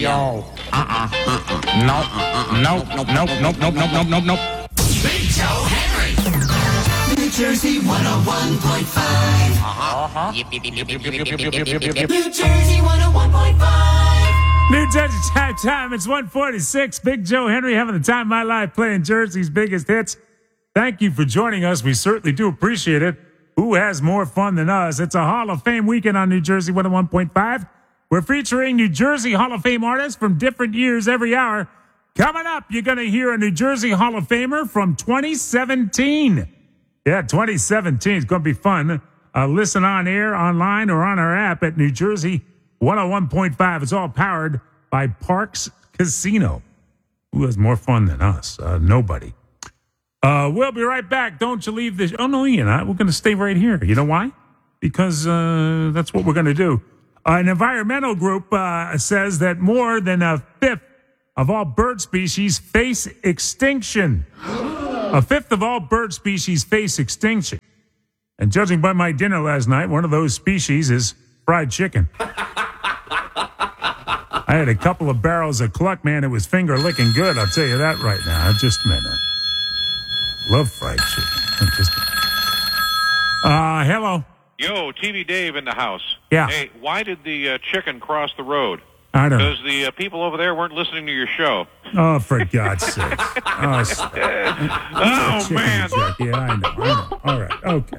yo. Nope. Big Joe Henry. New Jersey 101.5. New Jersey 101.5. New Jersey time. It's 1:46. Big Joe Henry having the time of my life playing Jersey's biggest hits. Thank you for joining us. We certainly do appreciate it. Who has more fun than us? It's a Hall of Fame weekend on New Jersey 101.5. We're featuring New Jersey Hall of Fame artists from different years every hour. Coming up, you're going to hear a New Jersey Hall of Famer from 2017. Yeah, 2017 is going to be fun. Listen on air, online, or on our app at New Jersey 101.5. It's all powered by Parks Casino. Who has more fun than us? Nobody. We'll be right back. Don't you leave this. Oh, no, you're not. We're going to stay right here. You know why? Because that's what we're going to do. An environmental group says that more than a fifth of all bird species face extinction. A fifth of all bird species face extinction. And judging by my dinner last night, one of those species is fried chicken. I had a couple of barrels of Cluck, man. It was finger licking good. I'll tell you that right now. Just a minute. Love fried chicken. Hello. Yo, TV Dave in the house. Yeah. Hey, why did the chicken cross the road? I don't know. Because the people over there weren't listening to your show. Oh, for God's sake. Oh, man. Jerk. Yeah, I know. All right. Okay.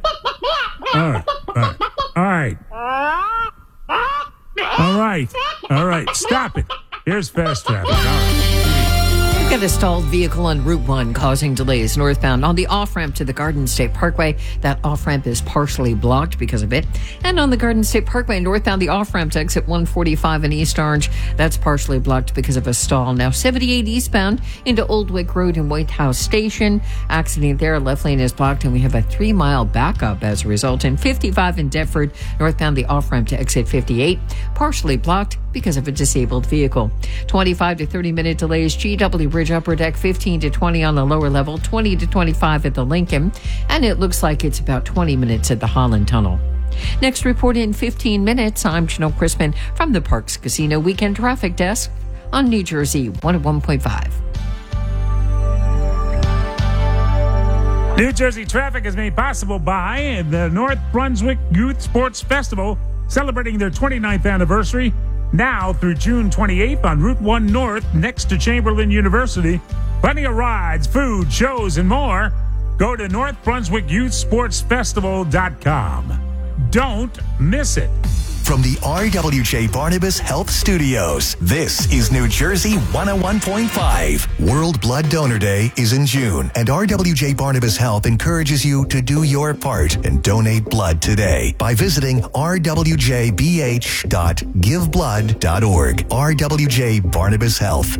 All right. Stop it. Here's fast traffic. All right. We've got a stalled vehicle on Route 1 causing delays northbound on the off-ramp to the Garden State Parkway. That off-ramp is partially blocked because of it. And on the Garden State Parkway northbound, the off-ramp to exit 145 in East Orange, that's partially blocked because of a stall. Now 78 eastbound into Old Wick Road and White House Station. Accident there, left lane is blocked, and we have a 3-mile backup as a result. And 55 in Deptford, northbound the off-ramp to exit 58, partially blocked because of a disabled vehicle. 25 to 30-minute delays, GW Bridge Upper Deck, 15 to 20 on the lower level, 20 to 25 at the Lincoln, and it looks like it's about 20 minutes at the Holland Tunnel. Next report in 15 minutes. I'm Janelle Crispin from the Parks Casino Weekend Traffic Desk on New Jersey 101.5. New Jersey traffic is made possible by the North Brunswick Youth Sports Festival, celebrating their 29th anniversary. Now through June 28th on Route 1 North next to Chamberlain University. Plenty of rides, food, shows, and more. Go to NorthBrunswickYouthSportsFestival.com. Don't miss it. From the RWJ Barnabas Health Studios, this is New Jersey 101.5. World Blood Donor Day is in June, and RWJ Barnabas Health encourages you to do your part and donate blood today by visiting rwjbh.giveblood.org. RWJ Barnabas Health.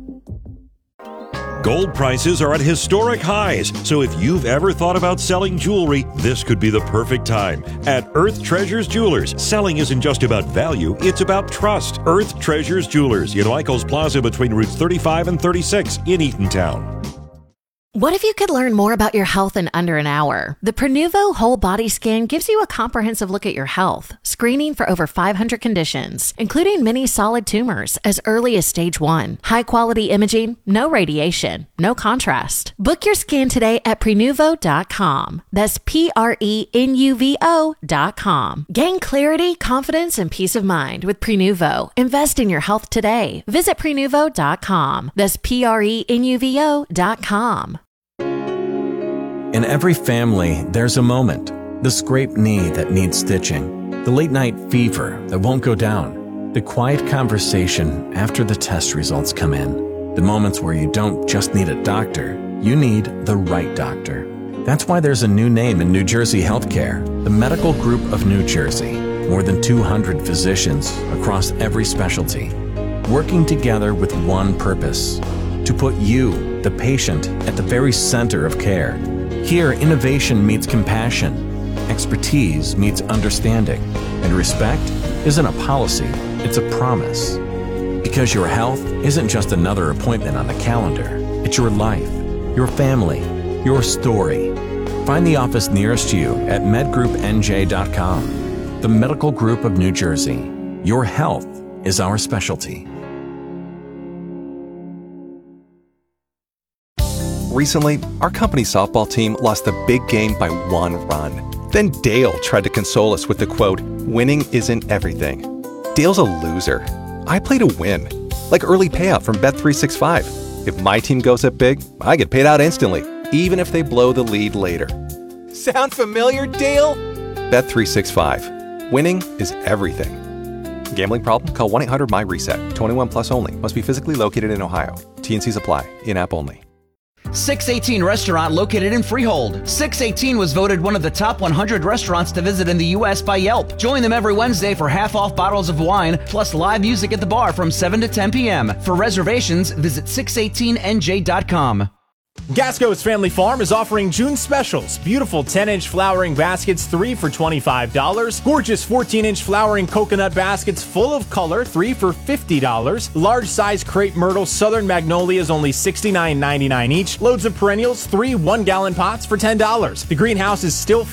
Gold prices are at historic highs, so if you've ever thought about selling jewelry, this could be the perfect time. At Earth Treasures Jewelers, selling isn't just about value, it's about trust. Earth Treasures Jewelers in Lycos Plaza between routes 35 and 36 in Eatontown. What if you could learn more about your health in under an hour? The Prenuvo Whole Body Scan gives you a comprehensive look at your health, screening for over 500 conditions, including many solid tumors as early as stage 1. High-quality imaging, no radiation, no contrast. Book your scan today at Prenuvo.com. That's Prenuvo.com. Gain clarity, confidence, and peace of mind with Prenuvo. Invest in your health today. Visit Prenuvo.com. That's Prenuvo.com. In every family, there's a moment. The scraped knee that needs stitching. The late night fever that won't go down. The quiet conversation after the test results come in. The moments where you don't just need a doctor, you need the right doctor. That's why there's a new name in New Jersey healthcare, the Medical Group of New Jersey. More than 200 physicians across every specialty, working together with one purpose: to put you, the patient, at the very center of care. Here, innovation meets compassion, expertise meets understanding, and respect isn't a policy, it's a promise. Because your health isn't just another appointment on the calendar, it's your life, your family, your story. Find the office nearest you at medgroupnj.com. The Medical Group of New Jersey. Your health is our specialty. Recently, our company softball team lost the big game by 1 run. Then Dale tried to console us with the quote, "Winning isn't everything." Dale's a loser. I play to win. Like early payout from Bet365. If my team goes up big, I get paid out instantly, even if they blow the lead later. Sound familiar, Dale? Bet365. Winning is everything. Gambling problem? Call 1-800-MY-RESET. 21 plus only. Must be physically located in Ohio. T&Cs apply. In-app only. 618 Restaurant located in Freehold. 618 was voted one of the top 100 restaurants to visit in the U.S. by Yelp. Join them every Wednesday for half-off bottles of wine, plus live music at the bar from 7 to 10 p.m. For reservations, visit 618nj.com. Gasco's Family Farm is offering June specials. Beautiful 10-inch flowering baskets, 3 for $25. Gorgeous 14-inch flowering coconut baskets full of color, 3 for $50. Large size crepe myrtle southern magnolias, only $69.99 each. Loads of perennials, 3 1-gallon pots for $10. The greenhouse is still